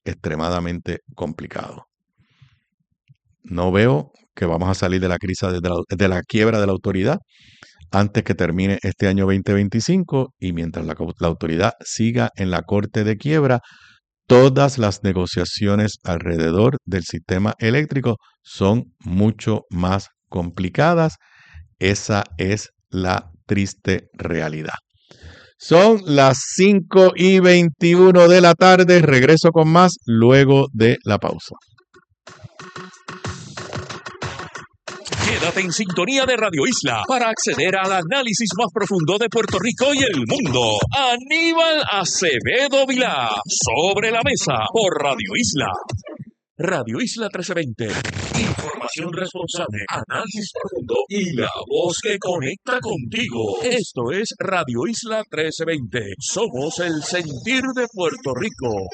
extremadamente complicado. No veo que vamos a salir de la crisis de la quiebra de la autoridad antes que termine este año 2025, y mientras la autoridad siga en la corte de quiebra, todas las negociaciones alrededor del sistema eléctrico son mucho más complicadas. Esa es la triste realidad. Son las 5:21 de la tarde. Regreso con más luego de la pausa. Quédate en sintonía de Radio Isla para acceder al análisis más profundo de Puerto Rico y el mundo. Aníbal Acevedo Vilá, Sobre la Mesa, por Radio Isla. Radio Isla 1320. Información responsable, análisis profundo y la voz que conecta contigo. Esto es Radio Isla 1320. Somos el sentir de Puerto Rico.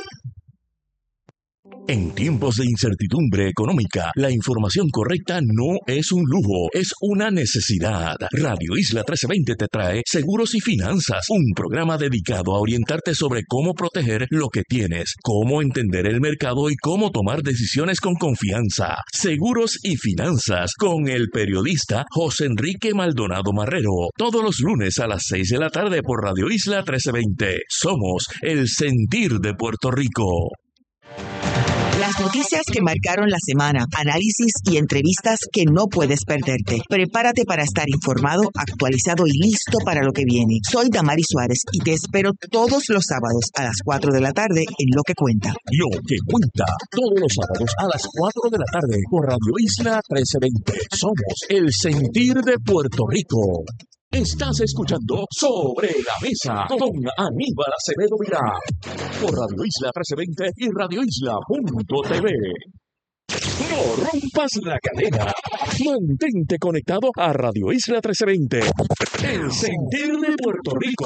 En tiempos de incertidumbre económica, la información correcta no es un lujo, es una necesidad. Radio Isla 1320 te trae Seguros y Finanzas, un programa dedicado a orientarte sobre cómo proteger lo que tienes, cómo entender el mercado y cómo tomar decisiones con confianza. Seguros y Finanzas, con el periodista José Enrique Maldonado Marrero, todos los lunes a las 6 de la tarde por Radio Isla 1320. Somos el sentir de Puerto Rico. Las noticias que marcaron la semana, análisis y entrevistas que no puedes perderte. Prepárate para estar informado, actualizado y listo para lo que viene. Soy Damari Suárez y te espero todos los sábados a las 4 de la tarde en Lo que Cuenta. Lo que Cuenta, todos los sábados a las 4 de la tarde por Radio Isla 1320. Somos el sentir de Puerto Rico. Estás escuchando Sobre la Mesa con Aníbal Acevedo Vilá por Radio Isla 1320 y radioisla.tv. No rompas la cadena. Mantente conectado a Radio Isla 1320. El sentir de Puerto Rico.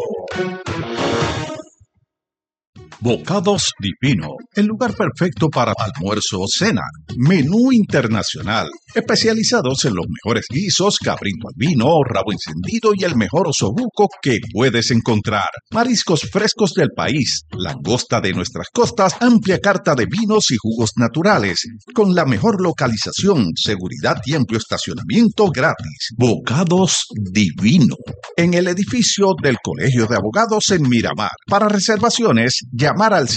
Bocados Divino, el lugar perfecto para almuerzo o cena. Menú internacional, especializados en los mejores guisos, cabrito al vino, rabo encendido y el mejor osobuco que puedes encontrar. Mariscos frescos del país, langosta de nuestras costas, amplia carta de vinos y jugos naturales, con la mejor localización, seguridad y amplio estacionamiento gratis. Bocados Divino, en el edificio del Colegio de Abogados en Miramar. Para reservaciones, llamar al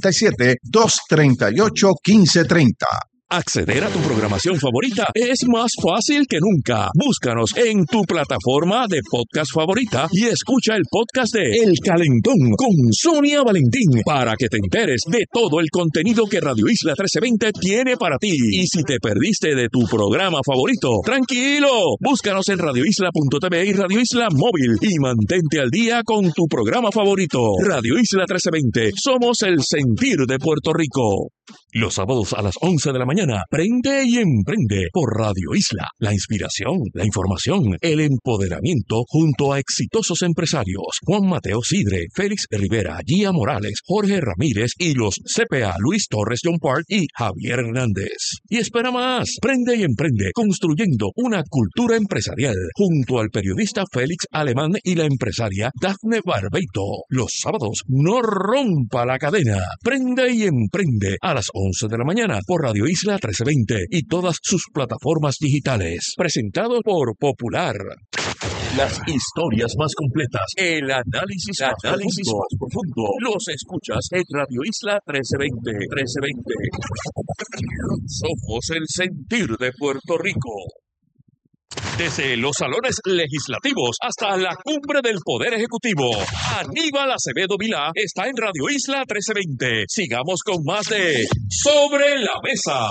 787-238-1530. Acceder a tu programación favorita es más fácil que nunca. Búscanos en tu plataforma de podcast favorita y escucha el podcast de El Calentón con Sonia Valentín para que te enteres de todo el contenido que Radio Isla 1320 tiene para ti. Y si te perdiste de tu programa favorito, tranquilo, búscanos en radioisla.tv y Radio Isla Móvil y mantente al día con tu programa favorito. Radio Isla 1320, somos el sentir de Puerto Rico. Los sábados a las 11 de la mañana, Prende y Emprende por Radio Isla. La inspiración, la información, el empoderamiento junto a exitosos empresarios. Juan Mateo Sidre, Félix Rivera, Gia Morales, Jorge Ramírez y los CPA Luis Torres John Park y Javier Hernández. Y espera más, Prende y Emprende, construyendo una cultura empresarial junto al periodista Félix Alemán y la empresaria Dafne Barbeito. Los sábados, no rompa la cadena. Prende y Emprende a las 11 de la mañana por Radio Isla 1320 y todas sus plataformas digitales. Presentado por Popular. Las historias más completas, el análisis más profundo, los escuchas en Radio Isla 1320. Somos el sentir de Puerto Rico. Desde los salones legislativos hasta la cumbre del Poder Ejecutivo, Aníbal Acevedo Vilá está en Radio Isla 1320. Sigamos con más de Sobre la Mesa.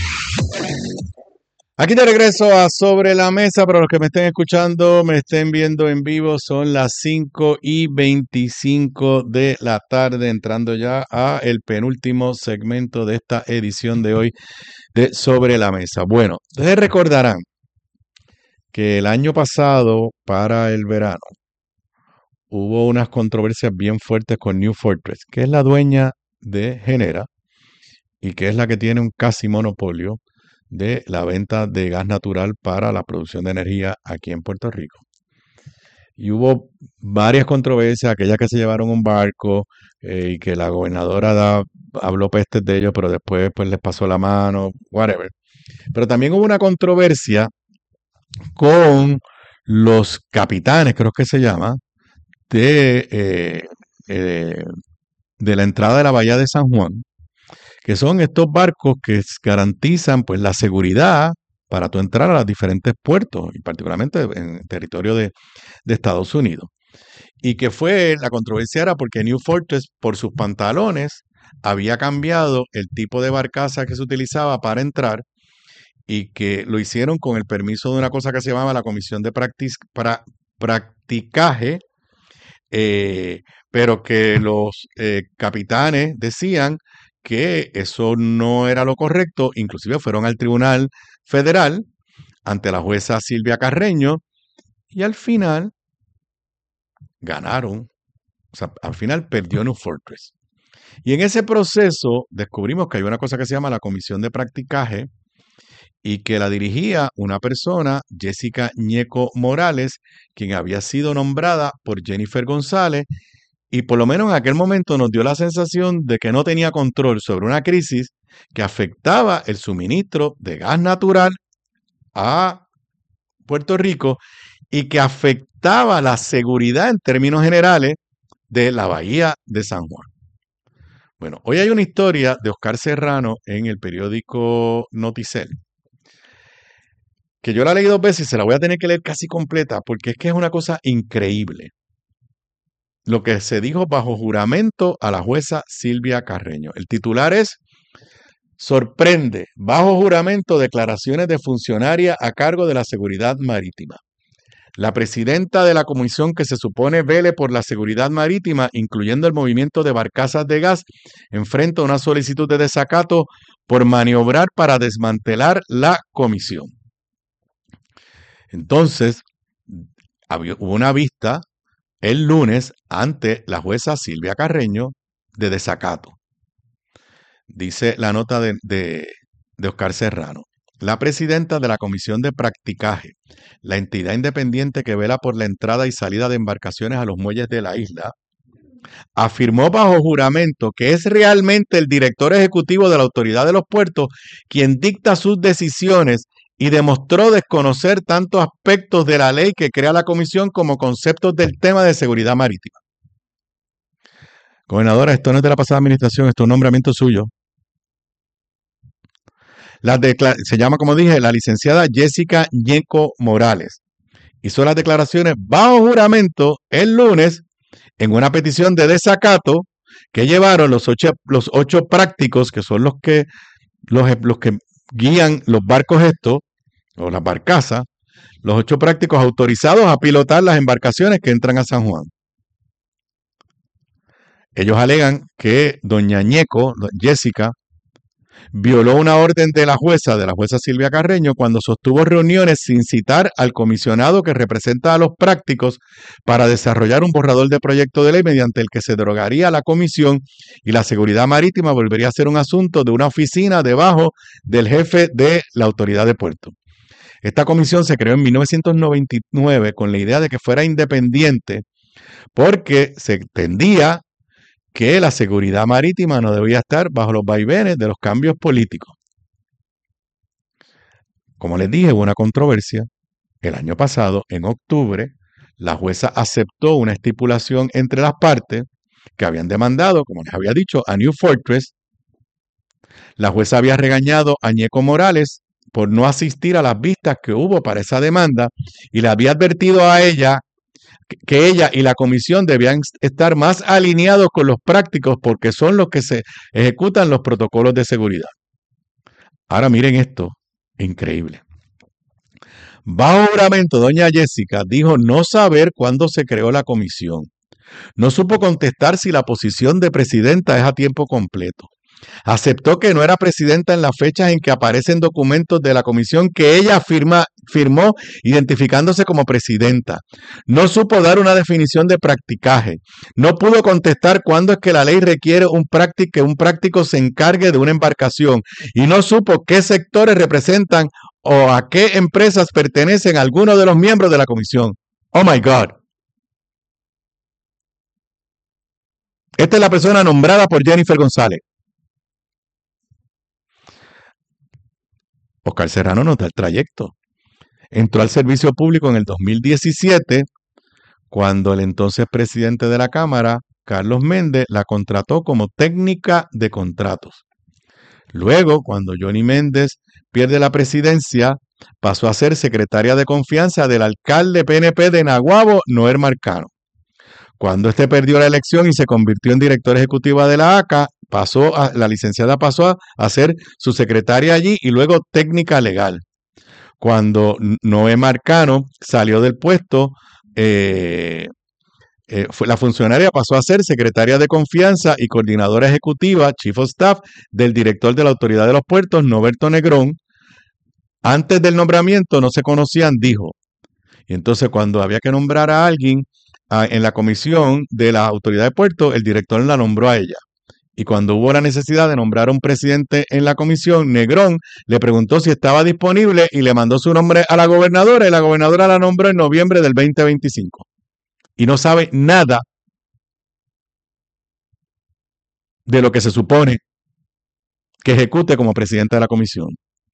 Aquí de regreso a Sobre la Mesa. Para los que me estén escuchando, me estén viendo en vivo, son las 5:25 de la tarde, entrando ya a el penúltimo segmento de esta edición de hoy de Sobre la Mesa. Bueno, ustedes recordarán que el año pasado, para el verano, hubo unas controversias bien fuertes con New Fortress, que es la dueña de Genera y que es la que tiene un casi monopolio de la venta de gas natural para la producción de energía aquí en Puerto Rico. Y hubo varias controversias, aquellas que se llevaron un barco, y que la gobernadora habló pestes de ellos, pero después pues les pasó la mano, whatever. Pero también hubo una controversia con los capitanes, creo que se llama, de, eh, de la entrada de la bahía de San Juan, que son estos barcos que garantizan pues la seguridad para tú entrar a los diferentes puertos, y particularmente en el territorio de Estados Unidos. Y que fue, la controversia era porque New Fortress, por sus pantalones, había cambiado el tipo de barcaza que se utilizaba para entrar y que lo hicieron con el permiso de una cosa que se llamaba la Comisión de Practicaje, eh, pero que los capitanes decían que eso no era lo correcto, inclusive fueron al Tribunal Federal ante la jueza Silvia Carreño y al final ganaron, o sea, al final perdió New Fortress. Y en ese proceso descubrimos que hay una cosa que se llama la Comisión de Practicaje y que la dirigía una persona, Jessica Ñeco Morales, quien había sido nombrada por Jennifer González y por lo menos en aquel momento nos dio la sensación de que no tenía control sobre una crisis que afectaba el suministro de gas natural a Puerto Rico y que afectaba la seguridad en términos generales de la bahía de San Juan. Bueno, hoy hay una historia de Oscar Serrano en el periódico Noticel, que yo la leí 2 veces y se la voy a tener que leer casi completa porque es que es una cosa increíble. Lo que se dijo bajo juramento a la jueza Silvia Carreño. El titular es: sorprende, bajo juramento, declaraciones de funcionaria a cargo de la seguridad marítima. La presidenta de la comisión que se supone vele por la seguridad marítima, incluyendo el movimiento de barcazas de gas, enfrenta una solicitud de desacato por maniobrar para desmantelar la comisión. Entonces, hubo una vista el lunes ante la jueza Silvia Carreño de desacato. Dice la nota de Oscar Serrano. La presidenta de la Comisión de Practicaje, la entidad independiente que vela por la entrada y salida de embarcaciones a los muelles de la isla, afirmó bajo juramento que es realmente el director ejecutivo de la Autoridad de los Puertos quien dicta sus decisiones y demostró desconocer tantos aspectos de la ley que crea la comisión como conceptos del tema de seguridad marítima. Gobernadora, esto no es de la pasada administración, esto es un nombramiento suyo. Se llama, como dije, la licenciada Jessica Ñeco Morales. Hizo las declaraciones bajo juramento el lunes en una petición de desacato que llevaron los ocho prácticos, que son los que guían los barcos estos, o las barcazas, los 8 prácticos autorizados a pilotar las embarcaciones que entran a San Juan. Ellos alegan que doña Ñeco, Jessica, violó una orden de la jueza Silvia Carreño, cuando sostuvo reuniones sin citar al comisionado que representa a los prácticos para desarrollar un borrador de proyecto de ley mediante el que se derogaría la comisión y la seguridad marítima volvería a ser un asunto de una oficina debajo del jefe de la autoridad de puerto. Esta comisión se creó en 1999 con la idea de que fuera independiente porque se entendía que la seguridad marítima no debía estar bajo los vaivenes de los cambios políticos. Como les dije, hubo una controversia. El año pasado, en octubre, la jueza aceptó una estipulación entre las partes que habían demandado, como les había dicho, a New Fortress. La jueza había regañado a Ñeco Morales por no asistir a las vistas que hubo para esa demanda y le había advertido a ella que ella y la comisión debían estar más alineados con los prácticos porque son los que se ejecutan los protocolos de seguridad. Ahora miren esto, increíble. Bajo juramento, doña Jessica dijo no saber cuándo se creó la comisión. No supo contestar si la posición de presidenta es a tiempo completo. Aceptó que no era presidenta en las fechas en que aparecen documentos de la comisión que ella firmó identificándose como presidenta. No supo dar una definición de practicaje. No pudo contestar cuándo es que la ley requiere que un práctico se encargue de una embarcación. Y no supo qué sectores representan o a qué empresas pertenecen algunos de los miembros de la comisión. Oh my God. Esta es la persona nombrada por Jennifer González. Oscar Serrano nos da el trayecto. Entró al servicio público en el 2017, cuando el entonces presidente de la Cámara, Carlos Méndez, la contrató como técnica de contratos. Luego, cuando Johnny Méndez pierde la presidencia, pasó a ser secretaria de confianza del alcalde PNP de Naguabo, Noel Marcano. Cuando este perdió la elección y se convirtió en directora ejecutiva de la ACA, la licenciada pasó a ser su secretaria allí y luego técnica legal. Cuando Noé Marcano salió del puesto, la funcionaria pasó a ser secretaria de confianza y coordinadora ejecutiva, Chief of Staff, del director de la Autoridad de los Puertos, Norberto Negrón. Antes del nombramiento no se conocían, dijo. Y entonces cuando había que nombrar a alguien en la comisión de la Autoridad de Puertos, el director la nombró a ella. Y cuando hubo la necesidad de nombrar a un presidente en la comisión, Negrón le preguntó si estaba disponible y le mandó su nombre a la gobernadora y la gobernadora la nombró en noviembre del 2025. Y no sabe nada de lo que se supone que ejecute como presidente de la comisión.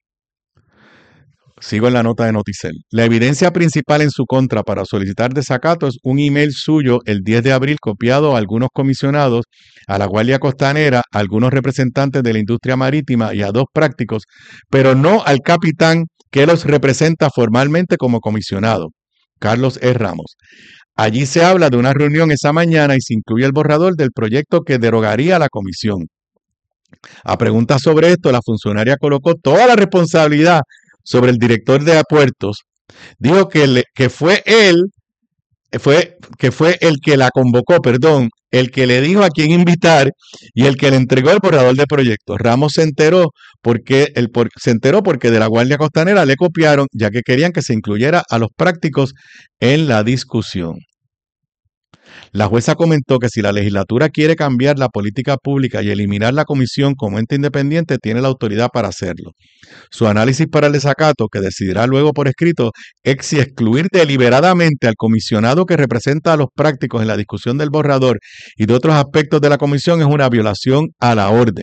Sigo en la nota de Noticel. La evidencia principal en su contra para solicitar desacato es un email suyo el 10 de abril copiado a algunos comisionados, a la Guardia Costanera, a algunos representantes de la industria marítima y a 2 prácticos, pero no al capitán que los representa formalmente como comisionado, Carlos E. Ramos. Allí se habla de una reunión esa mañana y se incluye el borrador del proyecto que derogaría la comisión. A preguntas sobre esto, la funcionaria colocó toda la responsabilidad sobre el director de puertos. Dijo que fue el que la convocó, el que le dijo a quién invitar y el que le entregó el borrador de proyecto. Ramos se enteró porque de la Guardia Costanera le copiaron, ya que querían que se incluyera a los prácticos en la discusión. La jueza comentó que si la legislatura quiere cambiar la política pública y eliminar la comisión como ente independiente, tiene la autoridad para hacerlo. Su análisis para el desacato, que decidirá luego por escrito, es si excluir deliberadamente al comisionado que representa a los prácticos en la discusión del borrador y de otros aspectos de la comisión es una violación a la orden.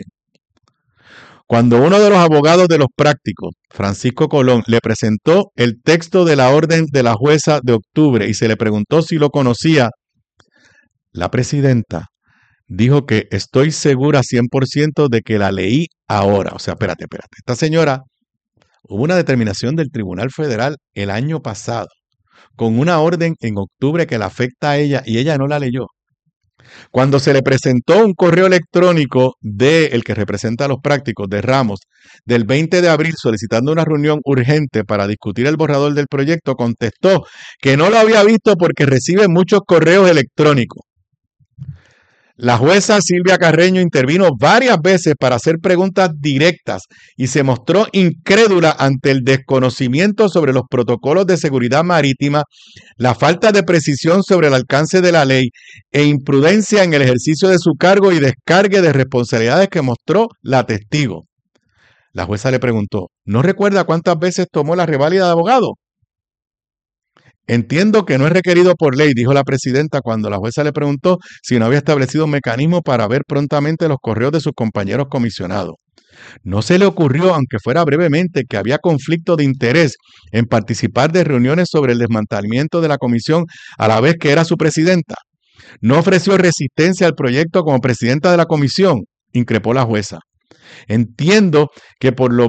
Cuando uno de los abogados de los prácticos, Francisco Colón, le presentó el texto de la orden de la jueza de octubre y se le preguntó si lo conocía, la presidenta dijo que estoy segura 100% de que la leí ahora. O sea, espérate. Esta señora, hubo una determinación del Tribunal Federal el año pasado con una orden en octubre que la afecta a ella y ella no la leyó. Cuando se le presentó un correo electrónico del que representa a los prácticos, de Ramos, del 20 de abril solicitando una reunión urgente para discutir el borrador del proyecto, contestó que no lo había visto porque recibe muchos correos electrónicos. La jueza Silvia Carreño intervino varias veces para hacer preguntas directas y se mostró incrédula ante el desconocimiento sobre los protocolos de seguridad marítima, la falta de precisión sobre el alcance de la ley e imprudencia en el ejercicio de su cargo y descargue de responsabilidades que mostró la testigo. La jueza le preguntó, ¿no recuerda cuántas veces tomó la reválida de abogado? Entiendo que no es requerido por ley, dijo la presidenta cuando la jueza le preguntó si no había establecido un mecanismo para ver prontamente los correos de sus compañeros comisionados. No se le ocurrió, aunque fuera brevemente, que había conflicto de interés en participar de reuniones sobre el desmantelamiento de la comisión a la vez que era su presidenta. No ofreció resistencia al proyecto como presidenta de la comisión, increpó la jueza. Entiendo que por lo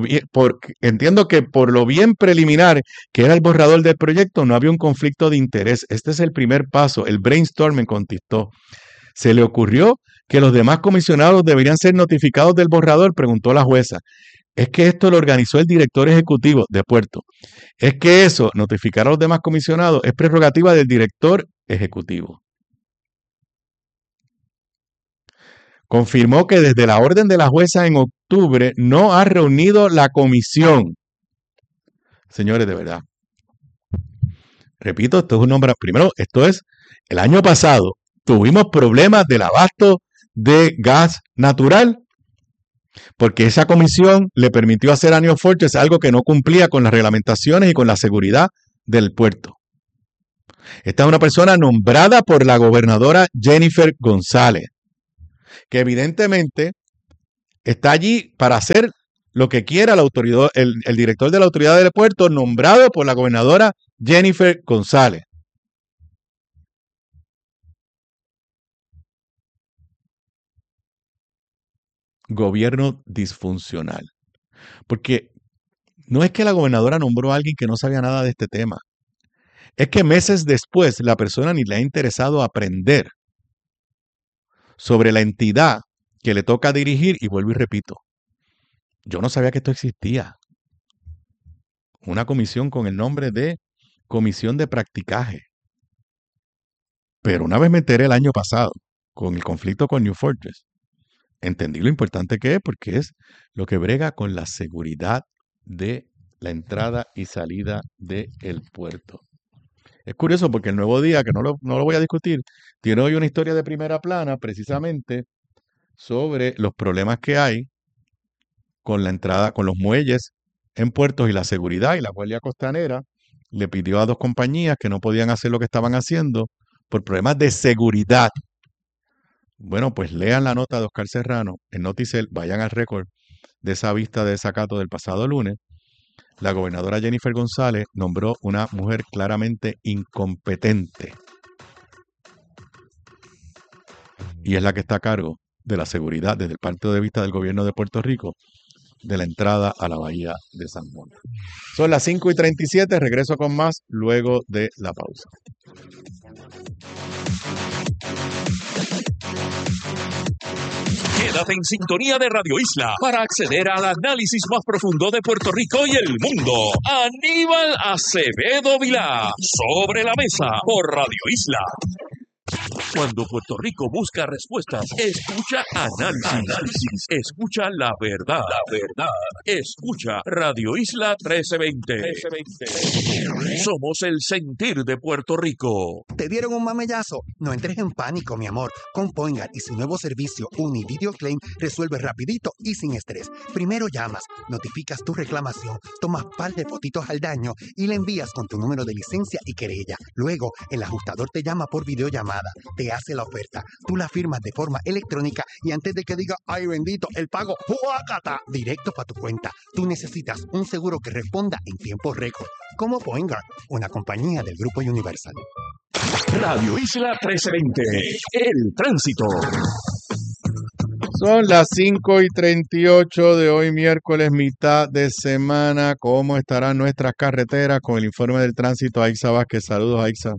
bien preliminar que era el borrador del proyecto no había un conflicto de interés. Este es el primer paso, el brainstorming, contestó. ¿Se le ocurrió que los demás comisionados deberían ser notificados del borrador?, preguntó la jueza. Es que esto lo organizó el director ejecutivo de Puerto. Es que eso, notificar a los demás comisionados, es prerrogativa del director ejecutivo. Confirmó que desde la orden de la jueza en octubre no ha reunido la comisión. Señores, de verdad. Repito, esto es un nombre. Primero, esto es el año pasado. Tuvimos problemas del abasto de gas natural porque esa comisión le permitió hacer a New Fortress algo que no cumplía con las reglamentaciones y con la seguridad del puerto. Esta es una persona nombrada por la gobernadora Jennifer González. que evidentemente está allí para hacer lo que quiera la autoridad, el director de la autoridad del puerto, nombrado por la gobernadora Jennifer González. Gobierno disfuncional. Porque no es que la gobernadora nombró a alguien que no sabía nada de este tema. Es que meses después la persona ni le ha interesado aprender sobre la entidad que le toca dirigir, y vuelvo y repito, yo no sabía que esto existía. Una comisión con el nombre de Comisión de Practicaje. Pero una vez me enteré el año pasado, con el conflicto con New Fortress, entendí lo importante que es, porque es lo que brega con la seguridad de la entrada y salida del puerto. Es curioso porque el Nuevo Día, que no lo voy a discutir, tiene hoy una historia de primera plana precisamente sobre los problemas que hay con la entrada, con los muelles en puertos y la seguridad, y la Guardia Costanera le pidió a 2 compañías que no podían hacer lo que estaban haciendo por problemas de seguridad. Bueno, pues lean la nota de Oscar Serrano en Noticel, vayan al récord de esa vista de desacato del pasado lunes. La gobernadora Jennifer González nombró una mujer claramente incompetente. Y es la que está a cargo de la seguridad desde el punto de vista del gobierno de Puerto Rico, de la entrada a la bahía de San Juan. Son las 5:37, regreso con más luego de la pausa. Quédate en sintonía de Radio Isla para acceder al análisis más profundo de Puerto Rico y el mundo. Aníbal Acevedo Vilá, Sobre la Mesa, por Radio Isla. Cuando Puerto Rico busca respuestas, escucha análisis, escucha la verdad, escucha Radio Isla 1320. Somos el sentir de Puerto Rico. ¿Te dieron un mamellazo? No entres en pánico, mi amor. Con Poingar y su nuevo servicio Univideo Claim resuelve rapidito y sin estrés. Primero llamas, notificas tu reclamación, tomas par de fotitos al daño y le envías con tu número de licencia y querella. Luego, el ajustador te llama por videollamada, te hace la oferta, tú la firmas de forma electrónica y antes de que diga ¡ay bendito! El pago ¡juácata! Directo para tu cuenta. Tú necesitas un seguro que responda en tiempo récord. Como Poingar, una compañía del Grupo Universal. Radio Isla 1320, el tránsito. Son las 5:38 de hoy, miércoles, mitad de semana. ¿Cómo estarán nuestras carreteras? Con el informe del tránsito, Aixa Vázquez. Saludos, Aixa.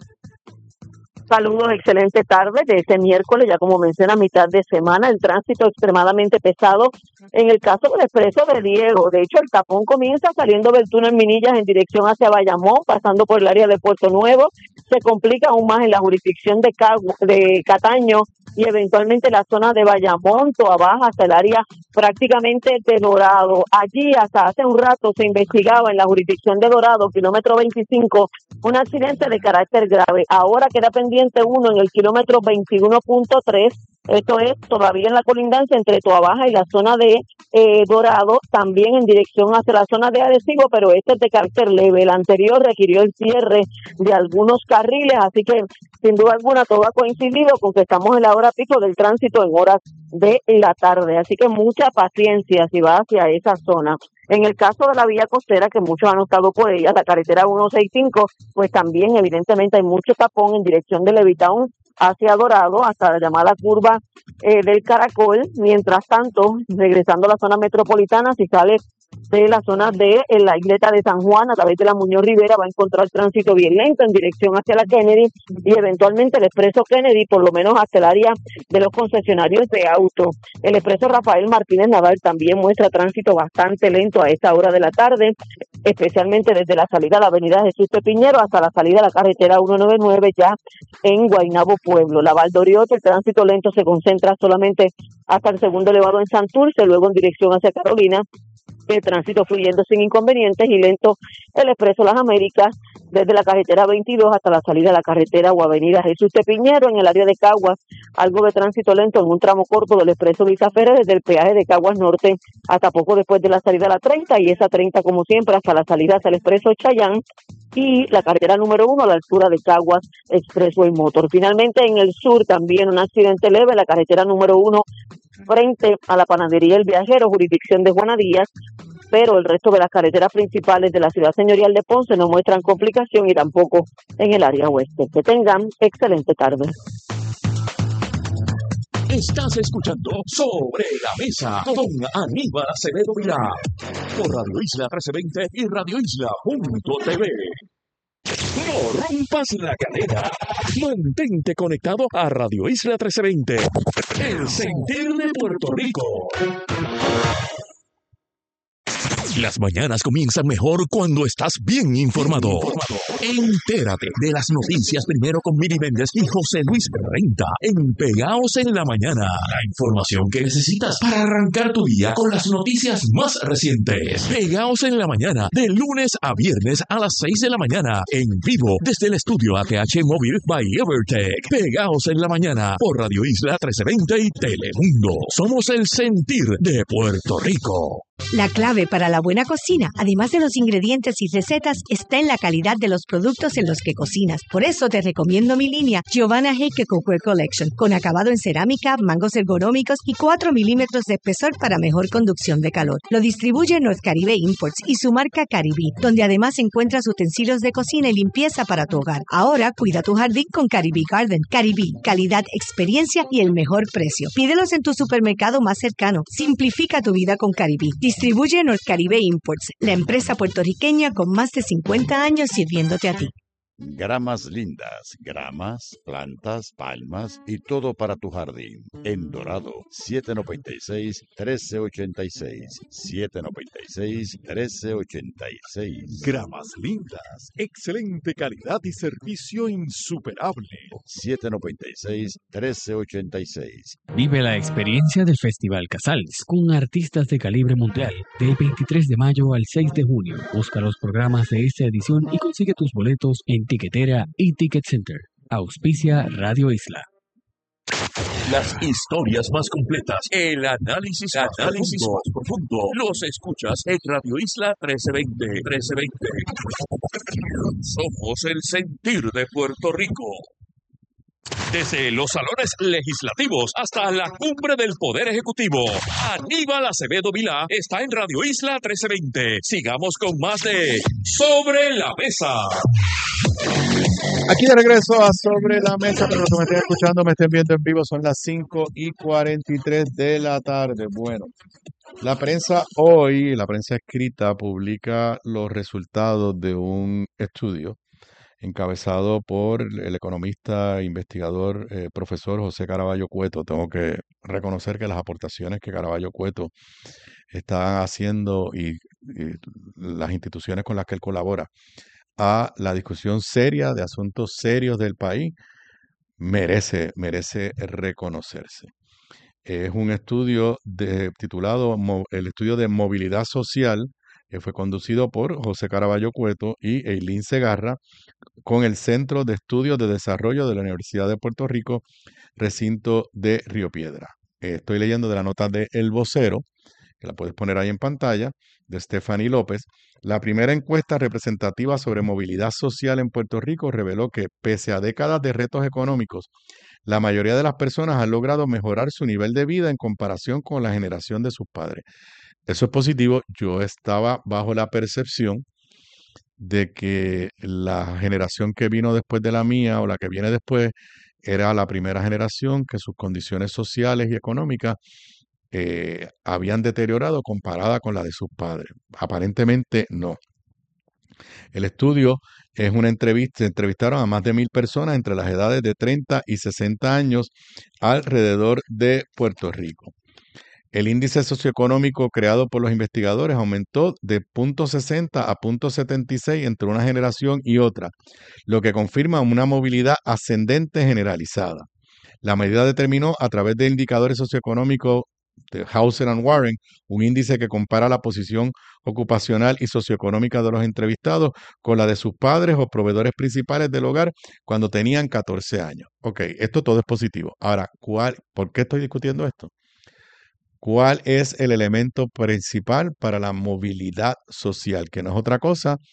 Saludos, excelente tarde de este miércoles, ya como menciona, mitad de semana, el tránsito extremadamente pesado en el caso del expreso de Diego. De hecho, el tapón comienza saliendo del túnel Minillas en dirección hacia Bayamón, pasando por el área de Puerto Nuevo, se complica aún más en la jurisdicción de Cataño y eventualmente la zona de Bayamón, Toa Baja, hasta el área prácticamente de Dorado. Allí hasta hace un rato se investigaba en la jurisdicción de Dorado, kilómetro 25, un accidente de carácter grave. Ahora queda pendiente uno en el kilómetro 21.3, esto es todavía en la colindancia entre Toa Baja y la zona de Dorado, también en dirección hacia la zona de Arecibo, pero este es de carácter leve. El anterior requirió el cierre de algunos carriles, así que sin duda alguna todo ha coincidido con que estamos en la hora pico del tránsito en horas de la tarde, así que mucha paciencia si va hacia esa zona. En el caso de la vía costera, que muchos han optado por ella, la carretera 165, pues también evidentemente hay mucho tapón en dirección de Levitown hacia Dorado, hasta la llamada curva del Caracol. Mientras tanto, regresando a la zona metropolitana, si sale de la zona de la isleta de San Juan a través de la Muñoz Rivera, va a encontrar tránsito bien lento en dirección hacia la Kennedy y eventualmente el expreso Kennedy, por lo menos hasta el área de los concesionarios de auto. El expreso Rafael Martínez Naval también muestra tránsito bastante lento a esta hora de la tarde, especialmente desde la salida a la avenida Jesús de Piñero hasta la salida a la carretera 199 ya en Guaynabo Pueblo. La Valdoriotti, el tránsito lento se concentra solamente hasta el segundo elevado en Santurce, luego en dirección hacia Carolina, el tránsito fluyendo sin inconvenientes y lento el expreso Las Américas desde la carretera 22 hasta la salida de la carretera o avenida Jesús de Piñero. En el área de Caguas, algo de tránsito lento en un tramo corto del expreso Luisa Ferrer desde el peaje de Caguas Norte hasta poco después de la salida a la 30 y esa 30 como siempre hasta la salida hacia el expreso Chayán y la carretera número 1 a la altura de Caguas Expressway Motor. Finalmente, en el sur también un accidente leve, la carretera número 1 frente a la panadería El Viajero, jurisdicción de Juana Díaz, pero el resto de las carreteras principales de la ciudad señorial de Ponce no muestran complicación y tampoco en el área oeste. Que tengan excelente tarde. Estás escuchando Sobre la Mesa con Aníbal Acevedo Vilá por Radio Isla 1320 y radioisla.tv. No rompas la cadena. Mantente conectado a Radio Isla 1320, el sentir de Puerto Rico. Las mañanas comienzan mejor cuando estás bien informado. Entérate de las noticias primero con Miri Méndez y José Luis Renta en Pegaos en la Mañana. La información que necesitas para arrancar tu día con las noticias más recientes. Pegaos en la Mañana, de lunes a viernes a las 6 de la mañana, en vivo desde el estudio ATH Móvil by Evertech. Pegaos en la Mañana por Radio Isla 1320 y Telemundo. Somos el sentir de Puerto Rico. La clave para la buena cocina, además de los ingredientes y recetas, está en la calidad de los productos en los que cocinas. Por eso te recomiendo mi línea Giovanna Heike Cookware Collection, con acabado en cerámica, mangos ergonómicos y 4 milímetros de espesor para mejor conducción de calor. Lo distribuye North Caribe Imports y su marca Caribí, donde además encuentras utensilios de cocina y limpieza para tu hogar. Ahora cuida tu jardín con Caribí Garden. Caribí, calidad, experiencia y el mejor precio. Pídelos en tu supermercado más cercano. Simplifica tu vida con Caribí. Distribuye North Caribe Imports, la empresa puertorriqueña con más de 50 años sirviéndote a ti. Gramas lindas, gramas, plantas, palmas y todo para tu jardín. En Dorado, 796-1386. 796-1386. Gramas lindas, excelente calidad y servicio insuperable. 796-1386. Vive la experiencia del Festival Casals con artistas de calibre mundial del 23 de mayo al 6 de junio. Busca los programas de esta edición y consigue tus boletos en Tiquetera y Ticket Center. Auspicia Radio Isla. Las historias más completas, el análisis más profundo, los escuchas en Radio Isla 1320. Somos el sentir de Puerto Rico. Desde los salones legislativos hasta la cumbre del Poder Ejecutivo, Aníbal Acevedo Vilá está en Radio Isla 1320. Sigamos con más de Sobre la Mesa. Aquí de regreso a Sobre la Mesa, para los que me estén escuchando, me estén viendo en vivo, son las 5:43 de la tarde. Bueno, la prensa hoy, la prensa escrita, publica los resultados de un estudio encabezado por el economista, investigador, profesor José Caraballo Cueto. Tengo que reconocer que las aportaciones que Caraballo Cueto está haciendo y las instituciones con las que él colabora a la discusión seria de asuntos serios del país merece reconocerse. Es un estudio titulado El estudio de movilidad social, que fue conducido por José Caraballo Cueto y Eileen Segarra, con el Centro de Estudios de Desarrollo de la Universidad de Puerto Rico, recinto de Río Piedra. Estoy leyendo de la nota de El Vocero, que la puedes poner ahí en pantalla, de Stephanie López. La primera encuesta representativa sobre movilidad social en Puerto Rico reveló que, pese a décadas de retos económicos, la mayoría de las personas han logrado mejorar su nivel de vida en comparación con la generación de sus padres. Eso es positivo. Yo estaba bajo la percepción de que la generación que vino después de la mía o la que viene después era la primera generación que sus condiciones sociales y económicas habían deteriorado comparada con la de sus padres. Aparentemente no. El estudio es una entrevista, se entrevistaron a más de 1,000 personas entre las edades de 30 y 60 años alrededor de Puerto Rico. El índice socioeconómico creado por los investigadores aumentó de 0.60 a 0.76 entre una generación y otra, lo que confirma una movilidad ascendente generalizada. La medida determinó a través de indicadores socioeconómicos de Hauser and Warren, un índice que compara la posición ocupacional y socioeconómica de los entrevistados con la de sus padres o proveedores principales del hogar cuando tenían 14 años. Ok, esto todo es positivo. Ahora, ¿por qué estoy discutiendo esto? ¿Cuál es el elemento principal para la movilidad social? Que no es otra cosa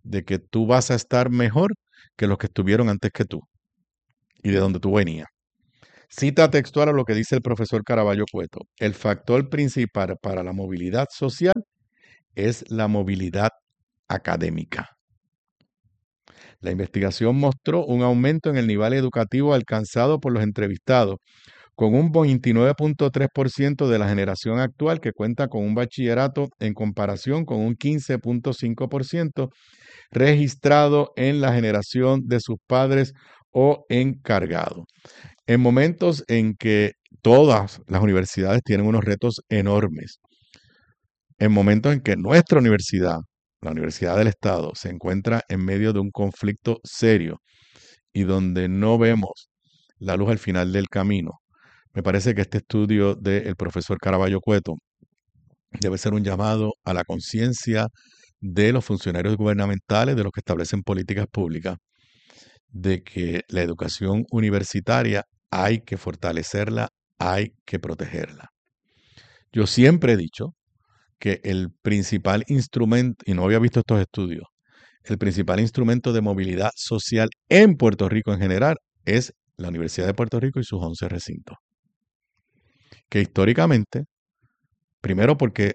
de que tú vas a estar mejor que los que estuvieron antes que tú y de donde tú venías. Cita textual a lo que dice el profesor Caraballo Cueto. El factor principal para la movilidad social es la movilidad académica. La investigación mostró un aumento en el nivel educativo alcanzado por los entrevistados, con un 29.3% de la generación actual que cuenta con un bachillerato en comparación con un 15.5% registrado en la generación de sus padres o encargados. En momentos en que todas las universidades tienen unos retos enormes, en momentos en que nuestra universidad, la Universidad del Estado, se encuentra en medio de un conflicto serio y donde no vemos la luz al final del camino, me parece que este estudio del profesor Caraballo Cueto debe ser un llamado a la conciencia de los funcionarios gubernamentales, de los que establecen políticas públicas, de que la educación universitaria hay que fortalecerla, hay que protegerla. Yo siempre he dicho que el principal instrumento, y no había visto estos estudios, el principal instrumento de movilidad social en Puerto Rico en general es la Universidad de Puerto Rico y sus 11 recintos. Que históricamente, primero porque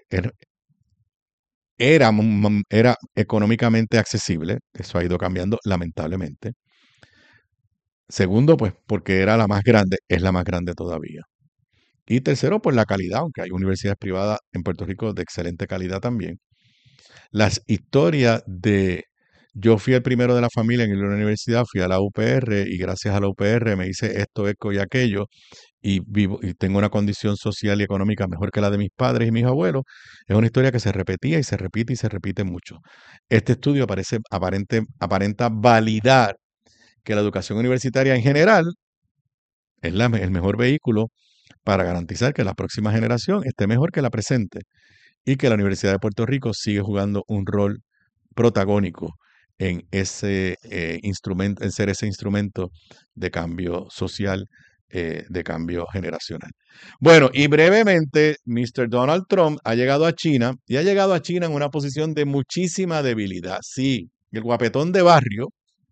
era económicamente accesible, eso ha ido cambiando lamentablemente. Segundo, pues porque era la más grande, es la más grande todavía. Y tercero, por la calidad, aunque hay universidades privadas en Puerto Rico de excelente calidad también. Las historias de yo fui el primero de la familia en ir a la universidad, fui a la UPR y gracias a la UPR me hice esto, esto y aquello y vivo y tengo una condición social y económica mejor que la de mis padres y mis abuelos, es una historia que se repetía y se repite y se repite mucho. Este estudio aparenta validar que la educación universitaria en general es el mejor vehículo para garantizar que la próxima generación esté mejor que la presente y que la Universidad de Puerto Rico sigue jugando un rol protagónico en ese instrumento, en ser ese instrumento de cambio social, de cambio generacional. Bueno, y brevemente, Mr. Donald Trump ha llegado a China y ha llegado a China en una posición de muchísima debilidad. Sí, el guapetón de barrio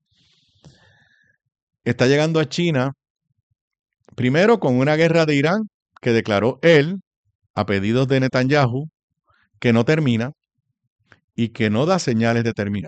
está llegando a China primero con una guerra de Irán que declaró él a pedidos de Netanyahu, que no termina y que no da señales de terminar.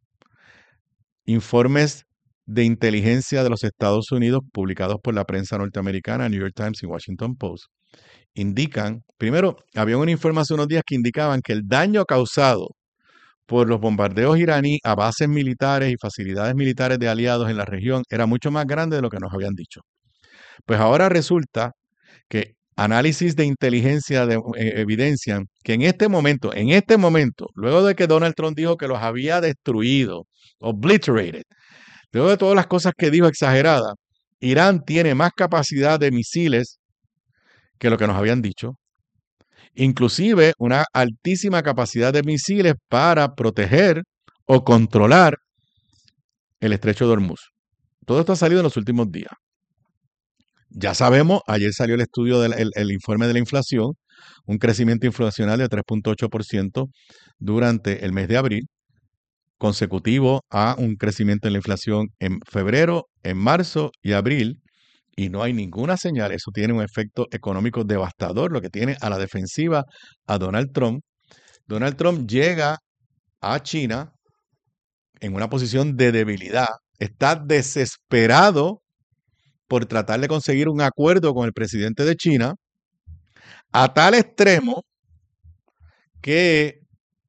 Informes de inteligencia de los Estados Unidos publicados por la prensa norteamericana, New York Times y Washington Post, indican, primero, había una información unos días que indicaban que el daño causado por los bombardeos iraníes a bases militares y facilidades militares de aliados en la región era mucho más grande de lo que nos habían dicho. Pues ahora resulta que análisis de inteligencia evidencian que en este momento, luego de que Donald Trump dijo que los había destruido, obliterated, luego de todas las cosas que dijo exageradas, Irán tiene más capacidad de misiles que lo que nos habían dicho, inclusive una altísima capacidad de misiles para proteger o controlar el estrecho de Hormuz. Todo esto ha salido en los últimos días. Ya sabemos, ayer salió el estudio el informe de la inflación, un crecimiento inflacional de 3.8% durante el mes de abril, consecutivo a un crecimiento en la inflación en febrero, en marzo y abril, y no hay ninguna señal. Eso tiene un efecto económico devastador, lo que tiene a la defensiva a Donald Trump. Donald Trump llega a China en una posición de debilidad, está desesperado por tratar de conseguir un acuerdo con el presidente de China, a tal extremo que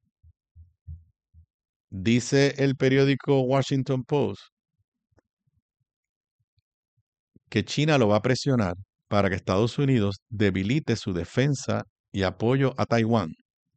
dice el periódico Washington Post que China lo va a presionar para que Estados Unidos debilite su defensa y apoyo a Taiwán.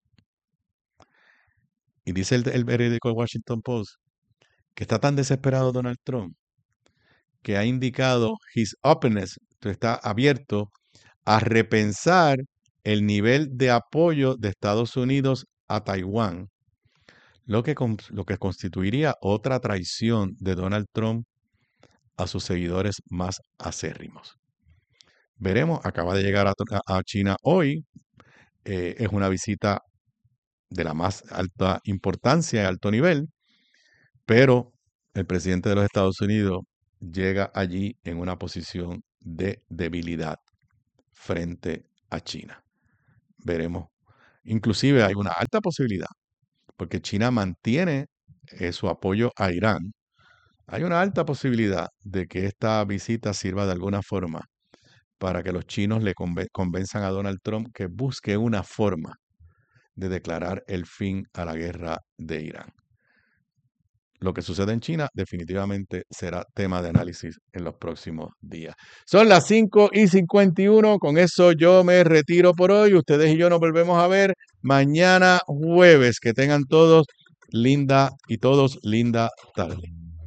Y dice el periódico Washington Post que está tan desesperado Donald Trump que ha indicado his openness, está abierto a repensar el nivel de apoyo de Estados Unidos a Taiwán, lo que constituiría otra traición de Donald Trump a sus seguidores más acérrimos. Veremos, acaba de llegar a China hoy, es una visita de la más alta importancia y alto nivel, Pero el presidente de los Estados Unidos llega allí en una posición de debilidad frente a China. Veremos. Inclusive hay una alta posibilidad, porque China mantiene su apoyo a Irán. Hay una alta posibilidad de que esta visita sirva de alguna forma para que los chinos le convenzan a Donald Trump que busque una forma de declarar el fin a la guerra de Irán. Lo que sucede en China definitivamente será tema de análisis en los próximos días. Son las 5:51. Con eso yo me retiro por hoy. Ustedes y yo nos volvemos a ver mañana jueves. Que tengan todos linda tarde.